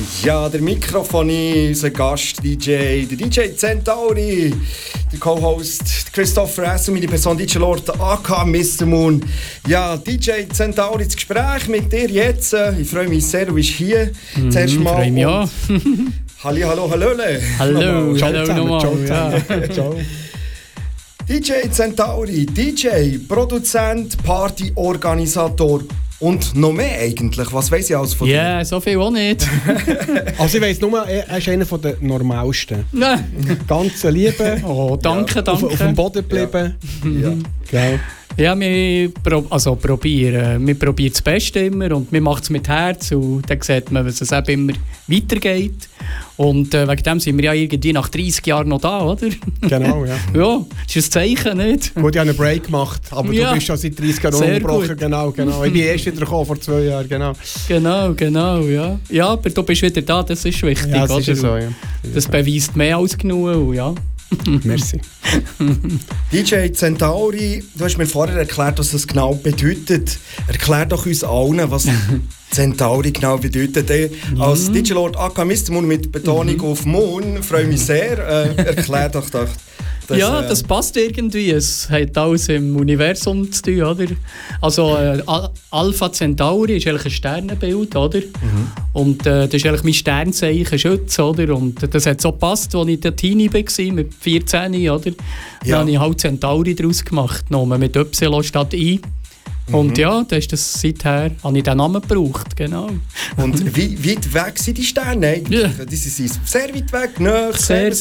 Ja, der Mikrofon, unser Gast, der DJ Centauri, der Co-Host Christopher S. und meine Person DJ Lord, aka Mr. Moon. Ja, DJ Centauri, das Gespräch mit dir jetzt. Ich freue mich sehr, du bist hier. Zuerst mal. Freue mich auch. Hallo. Hallo nochmal. Ciao. DJ Centauri, DJ, Produzent, Partyorganisator und noch mehr eigentlich. Was weiss ich alles von dir? Ja, so viel auch nicht. Also ich weiss nur, er ist einer der normalsten. Ganz Liebe. Oh, danke. Auf dem Boden geblieben. Ja. Genau. Ja, wir probieren das Beste immer und wir machen es mit Herz und dann sieht man, dass es eben immer weitergeht. Und wegen dem sind wir ja irgendwie nach 30 Jahren noch da, oder? Genau, ja. Ja, das ist ein Zeichen, nicht? Gut, ich habe einen Break gemacht, aber Ja. du bist schon seit 30 Jahren Sehr unterbrochen. gut. Genau. Ich bin erst wieder gekommen, vor 2 Jahren, genau. Genau, ja. Ja, aber du bist wieder da, das ist wichtig, Ja, das oder? ist ja so, ja. Das beweist mehr als genug, ja. Merci. DJ Centauri, du hast mir vorher erklärt, was das genau bedeutet. Erklär doch uns allen, was Centauri genau bedeutet. Als DJ Lord aka Mr. Moon mit Betonung auf Moon, freue mich sehr. Erklär doch das. Ja, das passt irgendwie. Es hat alles im Universum zu tun, oder? Also Alpha Centauri ist eigentlich ein Sternenbild, oder? Und das ist eigentlich mein Sternzeichen Schütz, oder? Und das hat so gepasst, als ich der Teenie war, mit 14, oder? Dann habe ich halt Centauri daraus gemacht, genommen, mit Y statt I. Und ja, das ist das seither, habe ich den Namen gebraucht, genau. Und wie weit weg sind die Sterne eigentlich? Ja. Die sind sehr weit weg, nahe, Sehr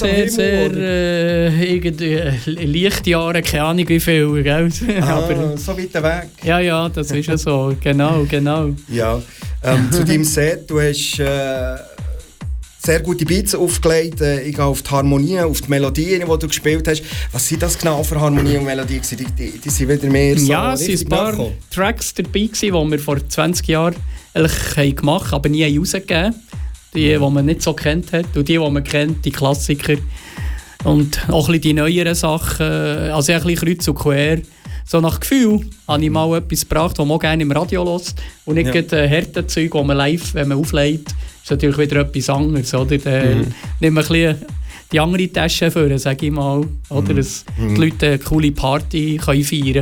Lichtjahre, keine Ahnung wie viel, gell? Aber, so weit weg. ja, das ist ja so, genau. Ja, zu deinem Set, du hast sehr gute Beats aufgelegt. Ich gehe auf die Harmonien, auf die Melodien, die du gespielt hast. Was sind das genau für Harmonien und Melodien? Die sind wieder mehr so ja, es waren ein paar nachgekommen. Tracks dabei, die wir vor 20 Jahren eigentlich gemacht haben, aber nie rausgegeben. Die man nicht so kennt hat und die man kennt, die Klassiker. Und auch ein bisschen die neueren Sachen, also ein bisschen kreuz und quer. So nach Gefühl habe ich mal etwas gebracht, das man auch gerne im Radio hört. Und nicht gerade harte Zeug, das man live, wenn man auflegt, ist natürlich wieder etwas anderes. Oder? Dann nimmt man ein bisschen die andere Tasche für, sage ich mal. Oder? Dass die Leute eine coole Party können feiern